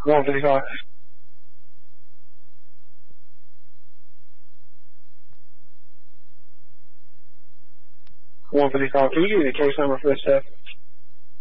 155. 155. Can you give me the case number for this stuff?